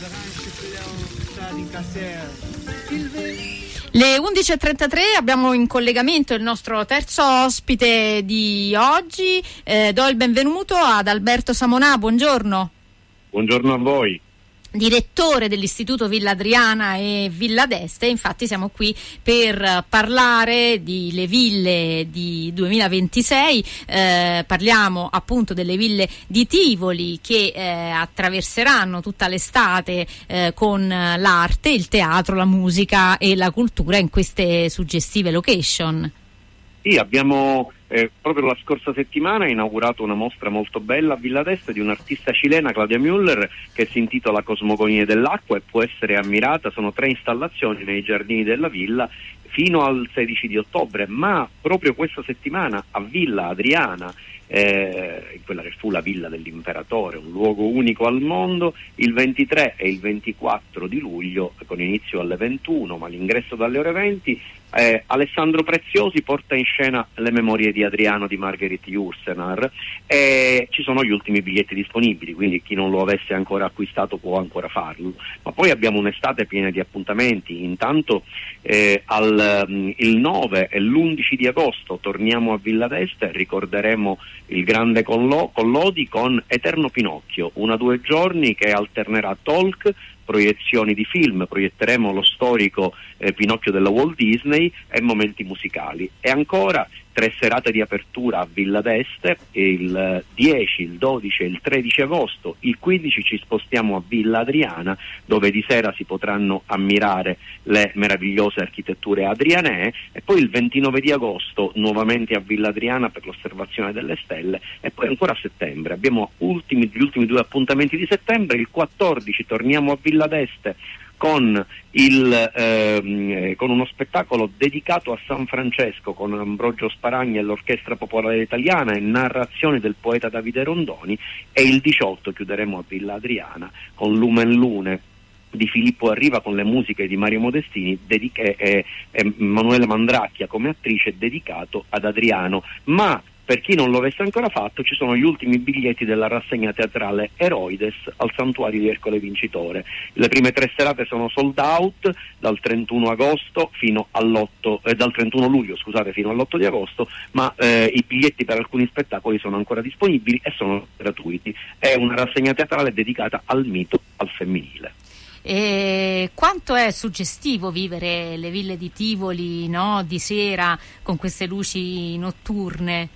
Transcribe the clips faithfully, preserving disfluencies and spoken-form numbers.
Le undici e trentatré abbiamo in collegamento il nostro terzo ospite di oggi. Eh, do il benvenuto ad Alberto Samonà, buongiorno. Buongiorno a voi. Direttore dell'Istituto Villa Adriana e Villa d'Este. Infatti siamo qui per parlare di le ville di duemilaventisei, eh, parliamo appunto delle ville di Tivoli che eh, attraverseranno tutta l'estate eh, con l'arte, il teatro, la musica e la cultura in queste suggestive location. Sì, abbiamo eh, proprio la scorsa settimana inaugurato una mostra molto bella a Villa d'Este di un'artista cilena, Claudia Müller, che si intitola Cosmogonie dell'acqua e può essere ammirata. Sono tre installazioni nei giardini della villa fino al sedici di ottobre, ma proprio questa settimana a Villa Adriana, eh, quella che fu la villa dell'imperatore, un luogo unico al mondo, il ventitré e il ventiquattro di luglio, con inizio alle ventuno ma l'ingresso dalle ore venti, eh, Alessandro Preziosi porta in scena Le memorie di Adriano di Marguerite Yourcenar e ci sono gli ultimi biglietti disponibili, quindi chi non lo avesse ancora acquistato può ancora farlo. Ma poi abbiamo un'estate piena di appuntamenti. Intanto eh, al, um, il nove e l'undici di agosto torniamo a Villa d'Este, ricorderemo il grande collo- Collodi con Eterno Pinocchio, una due giorni che alternerà talk, proiezioni di film, proietteremo lo storico eh, Pinocchio della Walt Disney e momenti musicali. E ancora tre serate di apertura a Villa d'Este, il dieci, il dodici e il tredici agosto. Il quindici ci spostiamo a Villa Adriana, dove di sera si potranno ammirare le meravigliose architetture adrianee, e poi il ventinove di agosto nuovamente a Villa Adriana per l'osservazione delle stelle, e poi ancora a settembre abbiamo ultimi, gli ultimi due appuntamenti di settembre. Il quattordici torniamo a Villa d'Este con, il, ehm, con uno spettacolo dedicato a San Francesco con Ambrogio Sparagna e l'Orchestra Popolare Italiana e narrazioni del poeta Davide Rondoni, e il diciotto chiuderemo a Villa Adriana con Lumen Lune di Filippo Arriva con le musiche di Mario Modestini dedica- e, e Emanuele Mandracchia come attrice, dedicato ad Adriano. Ma per chi non lo avesse ancora fatto, ci sono gli ultimi biglietti della rassegna teatrale Eroides al Santuario di Ercole Vincitore. Le prime tre serate sono sold out dal trentuno agosto fino all'otto, eh, dal trentuno luglio scusate fino all'otto di agosto, ma eh, i biglietti per alcuni spettacoli sono ancora disponibili e sono gratuiti. È una rassegna teatrale dedicata al mito al femminile. E quanto è suggestivo vivere le ville di Tivoli, no, di sera con queste luci notturne?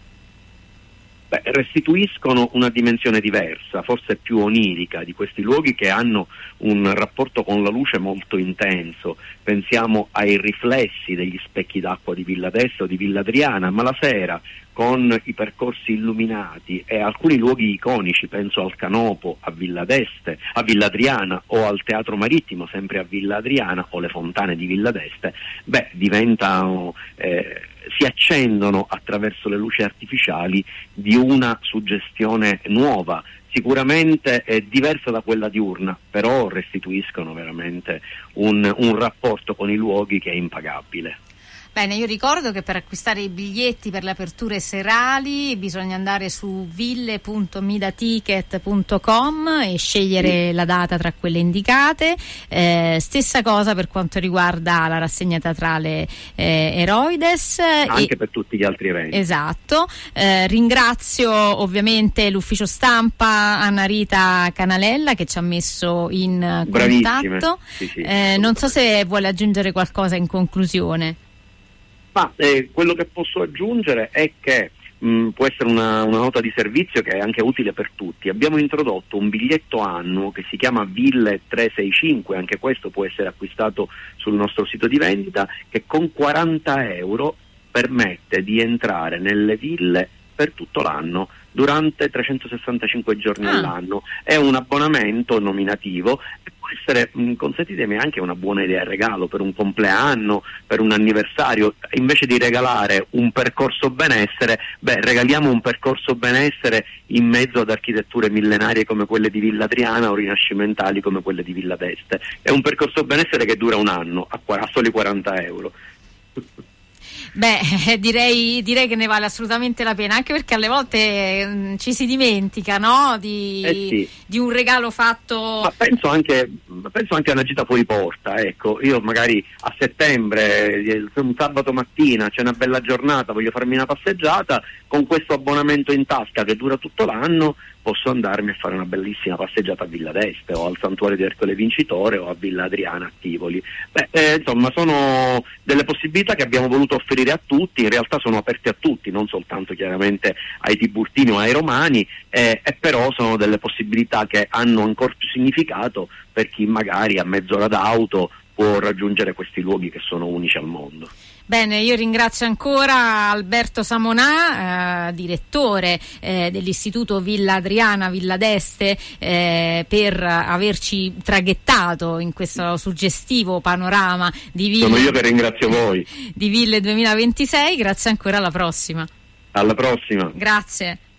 Beh, restituiscono una dimensione diversa, forse più onirica, di questi luoghi che hanno un rapporto con la luce molto intenso. Pensiamo ai riflessi degli specchi d'acqua di Villa d'Este o di Villa Adriana, ma la sera con i percorsi illuminati e alcuni luoghi iconici, penso al Canopo a Villa d'Este, a Villa Adriana, o al Teatro Marittimo sempre a Villa Adriana, o le fontane di Villa d'Este, beh, diventano eh, si accendono attraverso le luci artificiali di una suggestione nuova, sicuramente è diversa da quella diurna, però restituiscono veramente un, un rapporto con i luoghi che è impagabile. Bene, io ricordo che per acquistare i biglietti per le aperture serali bisogna andare su ville punto midaticket punto com e scegliere sì. la data tra quelle indicate. Eh, stessa cosa per quanto riguarda la rassegna teatrale eh, Eroides. Anche e, per tutti gli altri eventi. Esatto. Eh, ringrazio ovviamente l'ufficio stampa Anna Rita Canalella che ci ha messo in Bravissime. contatto. Sì, sì, eh, non so se vuole aggiungere qualcosa in conclusione. Ma eh, quello che posso aggiungere è che mh, può essere una, una nota di servizio che è anche utile per tutti. Abbiamo introdotto un biglietto annuo che si chiama Ville trecentosessantacinque, anche questo può essere acquistato sul nostro sito di vendita, che con quaranta euro permette di entrare nelle ville per tutto l'anno, durante trecentosessantacinque giorni ah. all'anno. È un abbonamento nominativo e può essere, mh, consentitemi, anche una buona idea regalo per un compleanno, per un anniversario. Invece di regalare un percorso benessere, beh, regaliamo un percorso benessere in mezzo ad architetture millenarie come quelle di Villa Adriana o rinascimentali come quelle di Villa d'Este. È un percorso benessere che dura un anno a, a soli quaranta euro. Beh, direi, direi che ne vale assolutamente la pena, anche perché alle volte mh, ci si dimentica, no? Di, eh sì. di un regalo fatto. Ma penso anche penso anche a una gita fuori porta, ecco, io magari a settembre, un sabato mattina, c'è una bella giornata, voglio farmi una passeggiata, con questo abbonamento in tasca che dura tutto l'anno posso andarmi a fare una bellissima passeggiata a Villa d'Este o al Santuario di Ercole Vincitore o a Villa Adriana a Tivoli. Beh, eh, insomma, sono delle possibilità che abbiamo voluto offrire a tutti, in realtà sono aperte a tutti, non soltanto chiaramente ai tiburtini o ai romani, eh, e però sono delle possibilità che hanno ancora più significato per chi magari a mezz'ora d'auto può raggiungere questi luoghi che sono unici al mondo. Bene, io ringrazio ancora Alberto Samonà, eh, direttore eh, dell'Istituto Villa Adriana Villa d'Este, eh, per averci traghettato in questo suggestivo panorama di ville. Sono io che ringrazio voi. Di Ville duemilaventisei, grazie ancora, alla prossima. Alla prossima. Grazie.